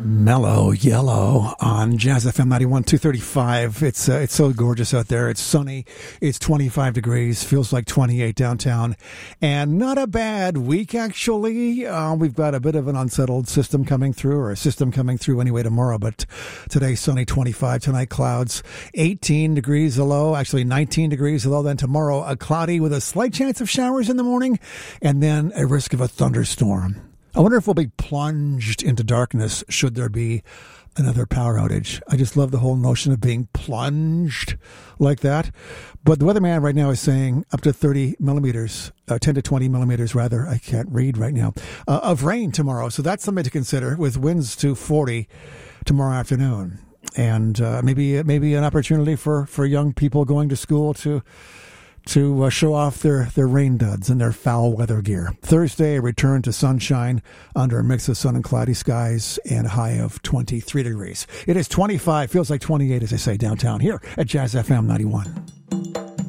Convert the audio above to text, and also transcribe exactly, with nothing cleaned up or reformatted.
Mellow Yellow on Jazz F M ninety-one, two thirty-five. It's uh, it's so gorgeous out there. It's sunny. It's twenty-five degrees. Feels like twenty-eight downtown. And not a bad week, actually. Uh, we've got a bit of an unsettled system coming through, or a system coming through anyway tomorrow. But today, sunny, twenty-five. Tonight, clouds, eighteen degrees a low. Actually, nineteen degrees a low. Then tomorrow, a cloudy with a slight chance of showers in the morning. And then a risk of a thunderstorm. I wonder if we'll be plunged into darkness should there be another power outage. I just love the whole notion of being plunged like that. But the weatherman right now is saying up to thirty millimeters, uh, ten to twenty millimeters rather, I can't read right now, uh, of rain tomorrow. So that's something to consider, with winds to forty tomorrow afternoon. And uh, maybe maybe an opportunity for, for young people going to school to... to uh, show off their, their rain duds and their foul weather gear. Thursday, a return to sunshine under a mix of sun and cloudy skies and a high of twenty-three degrees. It is twenty-five, feels like twenty-eight, as I say, downtown here at Jazz F M ninety-one.